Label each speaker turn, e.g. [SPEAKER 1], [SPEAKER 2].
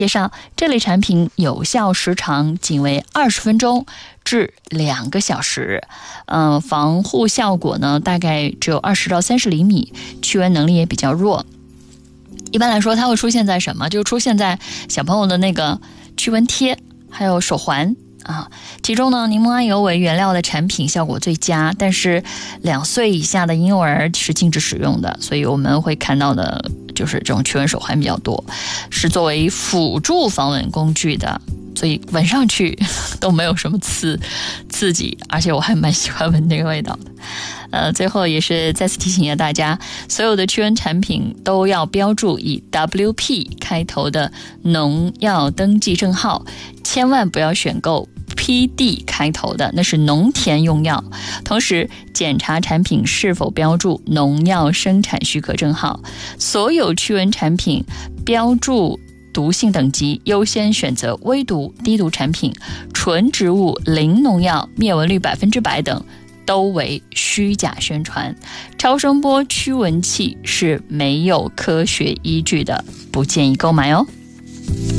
[SPEAKER 1] 介绍这类产品有效时长仅为20分钟至2个小时，防护效果呢大概只有20到30厘米，驱蚊能力也比较弱。一般来说它会出现在什么？就出现在小朋友的那个驱蚊贴还有手环其中呢，柠檬桉油为原料的产品效果最佳，但是2岁以下的婴幼儿是禁止使用的，所以我们会看到的就是这种驱蚊手环比较多，是作为辅助防蚊工具的，所以闻上去都没有什么刺激，而且我还蛮喜欢闻那个味道的。最后也是再次提醒一下大家，所有的驱蚊产品都要标注以 WP 开头的农药登记证号，千万不要选购 PD 开头的，那是农田用药。同时检查产品是否标注农药生产许可证号。所有驱蚊产品标注毒性等级，优先选择微毒、低毒产品，纯植物、零农药、灭蚊率100%等都为虚假宣传。超声波驱蚊器是没有科学依据的，不建议购买哦。